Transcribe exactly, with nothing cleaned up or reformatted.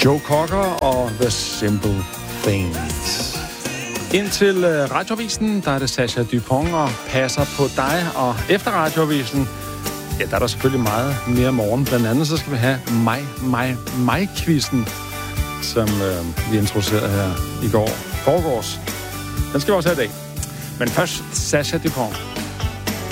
Joe Cocker og The Simple Things. Indtil uh, Radioavisen, der er det Sascha Dupont og passer på dig. Og efter Radioavisen, ja, der er der selvfølgelig meget mere morgen. Blandt andet så skal vi have mig, mig, mig-quizzen, som uh, vi introducerede her i går. Forgårs. Den skal vi også have i dag. Men først Sascha Dupont.